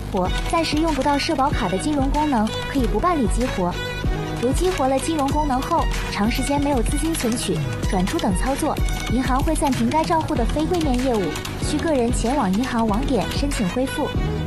活，暂时用不到社保卡的金融功能，可以不办理激活。如激活了金融功能后，长时间没有资金存取、转出等操作，银行会暂停该账户的非柜面业务，需个人前往银行网点申请恢复。